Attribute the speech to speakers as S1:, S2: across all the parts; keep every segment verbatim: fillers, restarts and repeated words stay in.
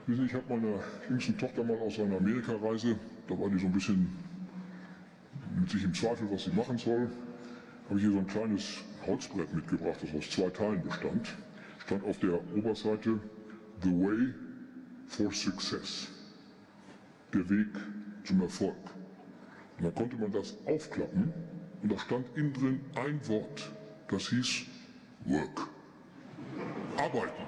S1: Wissen Sie, ich habe meiner jüngsten Tochter mal aus einer Amerikareise, da war die so ein bisschen mit sich im Zweifel, was sie machen soll, habe ich hier so ein kleines Holzbrett mitgebracht, das aus zwei Teilen bestand. Stand auf der Oberseite The Way for Success, der Weg zum Erfolg. Und dann konnte man das aufklappen und da stand innen drin ein Wort, das hieß Work. Arbeiten.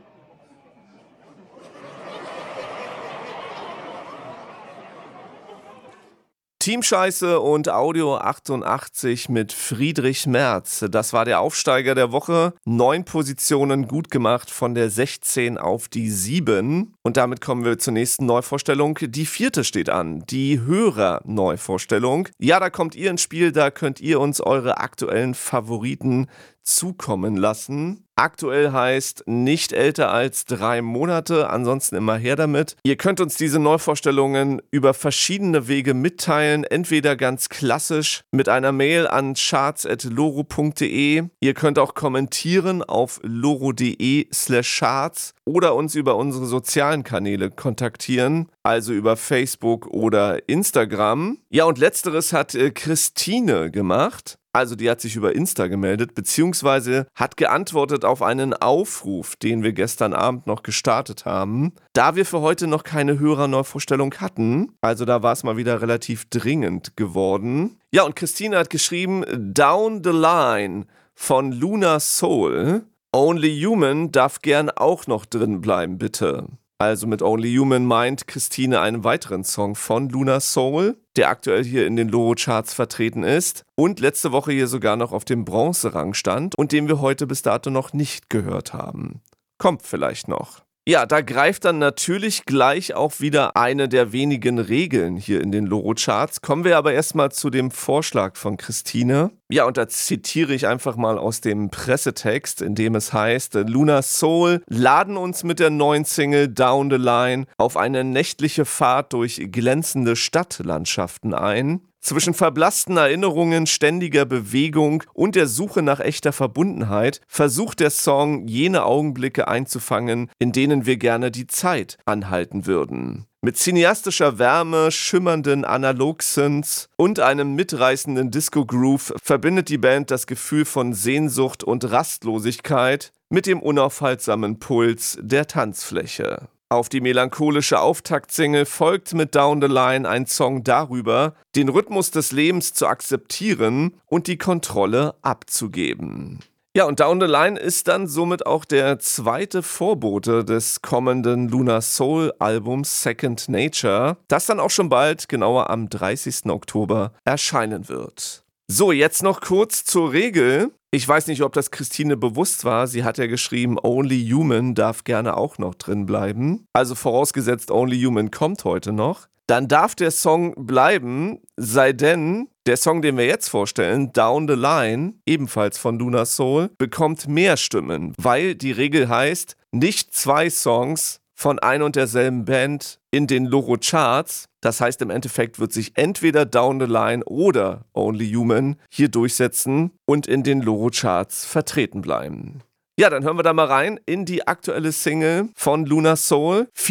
S2: Teamscheiße und Audio achtundachtzig mit Friedrich Merz. Das war der Aufsteiger der Woche. Neun Positionen gut gemacht von der sechzehn auf die sieben. Und damit kommen wir zur nächsten Neuvorstellung. Die vierte steht an. Die Hörer-Neuvorstellung. Ja, da kommt ihr ins Spiel. Da könnt ihr uns eure aktuellen Favoriten zukommen lassen. Aktuell heißt nicht älter als drei Monate, ansonsten immer her damit. Ihr könnt uns diese Neuvorstellungen über verschiedene Wege mitteilen, entweder ganz klassisch mit einer Mail an charts at loro punkt de. Ihr könnt auch kommentieren auf loro.de slash charts oder uns über unsere sozialen Kanäle kontaktieren, also über Facebook oder Instagram. Ja, und letzteres hat äh, Christine gemacht. Also die hat sich über Insta gemeldet, beziehungsweise hat geantwortet auf einen Aufruf, den wir gestern Abend noch gestartet haben. Da wir für heute noch keine Hörerneuvorstellung hatten, also da war es mal wieder relativ dringend geworden. Ja, und Christine hat geschrieben, Down the Line von Luna Soul. Only Human darf gern auch noch drin bleiben, bitte. Also mit Only Human meint Christine einen weiteren Song von Luna Soul, der aktuell hier in den Loro-Charts vertreten ist und letzte Woche hier sogar noch auf dem Bronzerang stand und den wir heute bis dato noch nicht gehört haben. Kommt vielleicht noch. Ja, da greift dann natürlich gleich auch wieder eine der wenigen Regeln hier in den Loro-Charts. Kommen wir aber erstmal zu dem Vorschlag von Christine. Ja, und da zitiere ich einfach mal aus dem Pressetext, in dem es heißt, Luna Soul laden uns mit der neuen Single Down the Line auf eine nächtliche Fahrt durch glänzende Stadtlandschaften ein. Zwischen verblassten Erinnerungen, ständiger Bewegung und der Suche nach echter Verbundenheit versucht der Song, jene Augenblicke einzufangen, in denen wir gerne die Zeit anhalten würden. Mit cineastischer Wärme, schimmernden Analog-Synths und einem mitreißenden Disco-Groove verbindet die Band das Gefühl von Sehnsucht und Rastlosigkeit mit dem unaufhaltsamen Puls der Tanzfläche. Auf die melancholische Auftaktsingle folgt mit Down the Line ein Song darüber, den Rhythmus des Lebens zu akzeptieren und die Kontrolle abzugeben. Ja, und Down the Line ist dann somit auch der zweite Vorbote des kommenden Luna Soul Albums Second Nature, das dann auch schon bald, genauer am dreißigsten Oktober, erscheinen wird. So, jetzt noch kurz zur Regel. Ich weiß nicht, ob das Christine bewusst war. Sie hat ja geschrieben, Only Human darf gerne auch noch drin bleiben. Also vorausgesetzt, Only Human kommt heute noch. Dann darf der Song bleiben, sei denn, der Song, den wir jetzt vorstellen, Down the Line, ebenfalls von Luna Soul, bekommt mehr Stimmen, weil die Regel heißt, nicht zwei Songs von ein und derselben Band in den Loro-Charts. Das heißt, im Endeffekt wird sich entweder Down the Line oder Only Human hier durchsetzen und in den Loro-Charts vertreten bleiben. Ja, dann hören wir da mal rein in die aktuelle Single von Luna Soul.